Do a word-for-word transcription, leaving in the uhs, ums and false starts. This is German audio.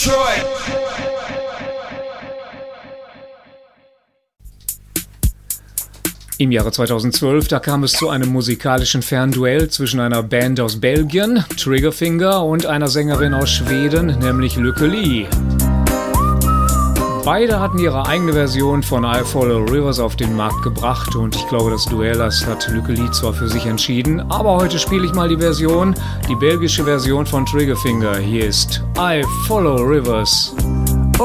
Im Jahre zweitausendzwölf, da kam es zu einem musikalischen Fernduell zwischen einer Band aus Belgien, Triggerfinger, und einer Sängerin aus Schweden, nämlich Lykke Li. Beide hatten ihre eigene Version von I Follow Rivers auf den Markt gebracht und ich glaube, das Duell, das hat Lykke Li zwar für sich entschieden, aber heute spiele ich mal die Version, die belgische Version von Triggerfinger. Hier ist I Follow Rivers.